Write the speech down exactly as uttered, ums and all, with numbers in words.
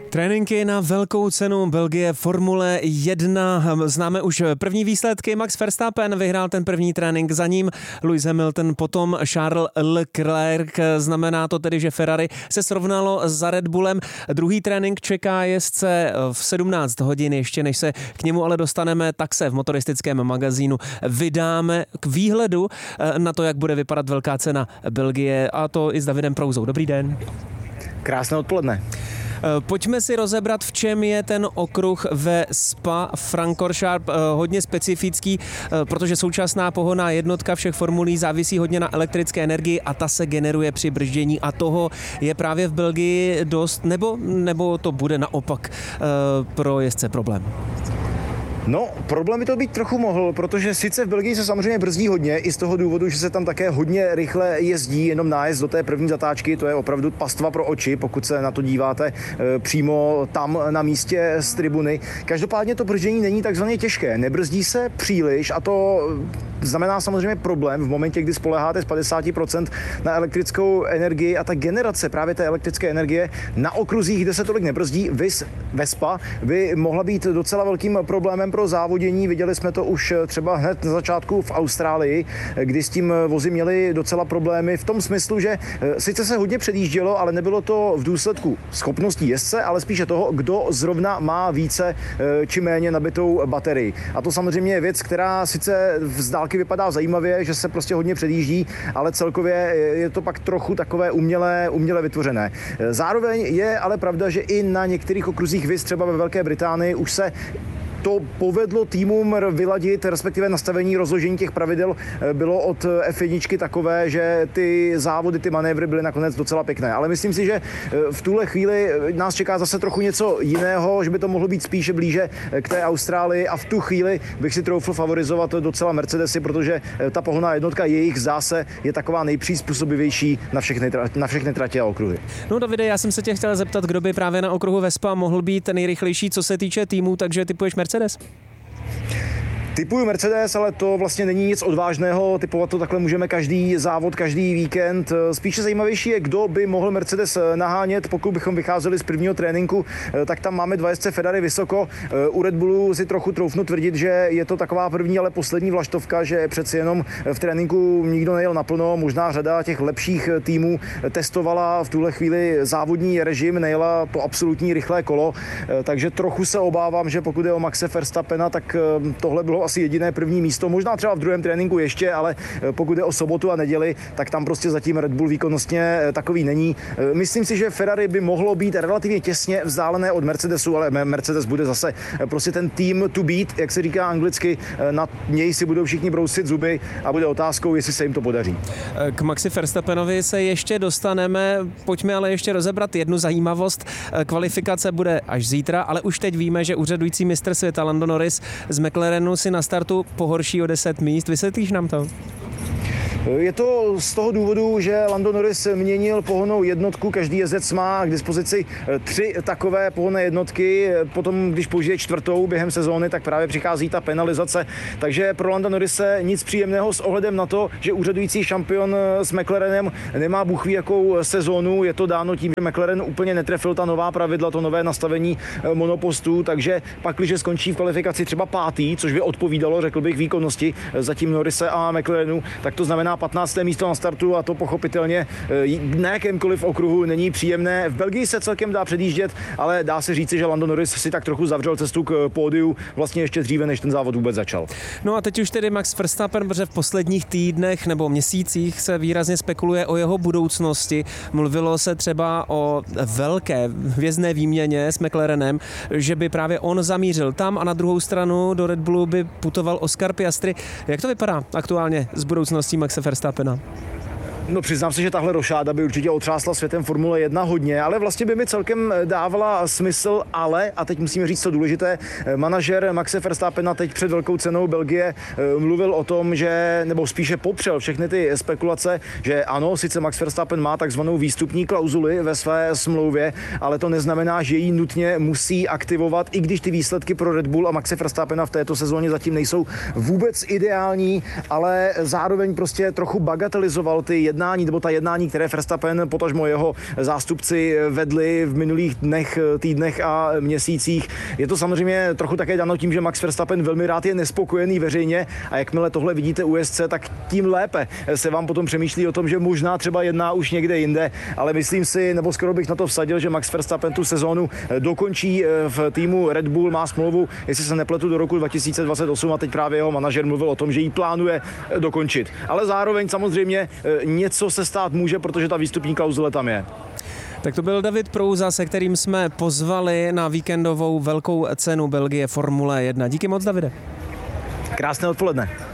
Tréninky na velkou cenu Belgie Formule jedna. Známe už první výsledky. Max Verstappen vyhrál ten první trénink, za ním Lewis Hamilton, potom Charles Leclerc. Znamená to tedy, že Ferrari se srovnalo za Red Bullem. Druhý trénink čeká jezdce v sedmnáct hodin, ještě než se k němu ale dostaneme, tak se v motoristickém magazínu vydáme k výhledu na to, jak bude vypadat velká cena Belgie, a to i s Davidem Prouzou. Dobrý den. Krásné odpoledne. Pojďme si rozebrat, v čem je ten okruh ve Spa-Francorchamps hodně specifický, protože současná pohonná jednotka všech formulí závisí hodně na elektrické energii a ta se generuje při brždění a toho je právě v Belgii dost, nebo, nebo to bude naopak pro jezdce problém? No, problém by to být trochu mohl, protože sice v Belgii se samozřejmě brzdí hodně, i z toho důvodu, že se tam také hodně rychle jezdí, jenom nájezd do té první zatáčky, to je opravdu pastva pro oči, pokud se na to díváte e, přímo tam na místě z tribuny. Každopádně to brzdění není takzvaně těžké, nebrzdí se příliš a to znamená samozřejmě problém v momentě, kdy spoléháte z padesát procent na elektrickou energii a ta generace právě té elektrické energie na okruzích, kde se tolik nebrzdí, vis Vespa, by mohla být docela velkým problémem pro závodění. Viděli jsme to už třeba hned na začátku v Austrálii, kdy s tím vozy měli docela problémy v tom smyslu, že sice se hodně předjíždělo, ale nebylo to v důsledku schopností jezdce, ale spíše toho, kdo zrovna má více či méně nabitou baterii. A to samozřejmě je věc, která sice z dálky vypadá zajímavě, že se prostě hodně předjíždí, ale celkově je to pak trochu takové uměle, uměle vytvořené. Zároveň je ale pravda, že i na některých okruzích viz, třeba ve Velké Británii, už se to povedlo týmům vyladit, respektive nastavení rozložení těch pravidel bylo od F jedna takové, že ty závody, ty manévry byly nakonec docela pěkné. Ale myslím si, že v tuhle chvíli nás čeká zase trochu něco jiného, že by to mohlo být spíše blíže k té Austrálii a v tu chvíli bych si troufl favorizovat docela Mercedesy, protože ta pohonná jednotka jejich zase je taková nejpřizpůsobivější na všechny, na všechny tratě a okruhy. No Davide, já jsem se tě chtěl zeptat, kdo by právě na okruhu Vespa mohl být nejrychlejší, co se týče týmu, takže typuješ Mercedes? Typuju Mercedes, ale to vlastně není nic odvážného, typovat to takhle můžeme každý závod, každý víkend. Spíše zajímavější je, kdo by mohl Mercedes nahánět, pokud bychom vycházeli z prvního tréninku, tak tam máme dva jezdce Ferrari vysoko. U Red Bullu si trochu troufnu tvrdit, že je to taková první, ale poslední vlaštovka, že přeci jenom v tréninku nikdo nejel naplno, možná řada těch lepších týmů testovala v tuhle chvíli závodní režim, nejela to absolutní rychlé kolo, takže trochu se obávám, že pokud je o Maxe Verstappena, tak tohle bylo asi jediné první místo, možná třeba v druhém tréninku ještě, ale pokud je o sobotu a neděli, tak tam prostě zatím Red Bull výkonnostně takový není. Myslím si, že Ferrari by mohlo být relativně těsně vzdálené od Mercedesu, ale Mercedes bude zase prostě ten tým to beat, jak se říká anglicky, na něj si budou všichni brousit zuby a bude otázkou, jestli se jim to podaří. K Maxi Verstappenovi se ještě dostaneme, pojďme ale ještě rozebrat jednu zajímavost. Kvalifikace bude až zítra, ale už teď víme, že úřadující mistr světa Lando Norris z McLarenu si na startu pohorší o deset míst. Vysvětlíš nám to? Je to z toho důvodu, že Lando Norris měnil pohonnou jednotku, každý jezdec má k dispozici tři takové pohonné jednotky, potom když použije čtvrtou během sezóny, tak právě přichází ta penalizace, takže pro Landa Norrise nic příjemného s ohledem na to, že úřadující šampion s McLarenem nemá bůh ví jakou sezónu, je to dáno tím, že McLaren úplně netrefil ta nová pravidla, to nové nastavení monopostů, takže pak, když skončí v kvalifikaci třeba pátý, což by odpovídalo, řekl bych, výkonnosti zatím Norrise a McLarenu, tak to znamená patnácté místo na startu a to pochopitelně na jakémkoliv okruhu není příjemné. V Belgii se celkem dá předjíždět, ale dá se říci, že Lando Norris si tak trochu zavřel cestu k pódiu vlastně ještě dříve, než ten závod vůbec začal. No a teď už tedy Max Verstappen, protože v posledních týdnech nebo měsících se výrazně spekuluje o jeho budoucnosti. Mluvilo se třeba o velké hvězdné výměně s McLarenem, že by právě on zamířil tam a na druhou stranu do Red Bullu by putoval Oscar Piastri. Jak to vypadá aktuálně s budoucností Maxe Verstappena? No přiznám se, že tahle rošáda by určitě otřásla světem Formule jedna hodně, ale vlastně by mi celkem dávala smysl, ale, a teď musíme říct co důležité, manažer Maxe Verstappena teď před velkou cenou Belgie mluvil o tom, že, nebo spíše popřel všechny ty spekulace, že ano, sice Max Verstappen má takzvanou výstupní klauzuli ve své smlouvě, ale to neznamená, že ji nutně musí aktivovat, i když ty výsledky pro Red Bull a Maxe Verstappena v této sezóně zatím nejsou vůbec ideální, ale zároveň prostě trochu bagatelizoval ty jednání, nebo ta jednání, které Verstappen, potažmo jeho zástupci vedli v minulých dnech, týdnech a měsících. Je to samozřejmě trochu také dáno tím, že Max Verstappen velmi rád je nespokojený veřejně a jakmile tohle vidíte u jezdce, tak tím lépe se vám potom přemýšlí o tom, že možná třeba jedná už někde jinde, ale myslím si, nebo skoro bych na to vsadil, že Max Verstappen tu sezónu dokončí v týmu Red Bull, má smlouvu, jestli se nepletu, do roku dva tisíce dvacet osm a teď právě jeho manažer mluvil o tom, že ji plánuje dokončit. Ale zároveň samozřejmě něco se stát může, protože ta výstupní klauzule tam je. Tak to byl David Prouza, se kterým jsme pozvali na víkendovou velkou cenu Belgie Formule jedna. Díky moc, Davide. Krásné odpoledne.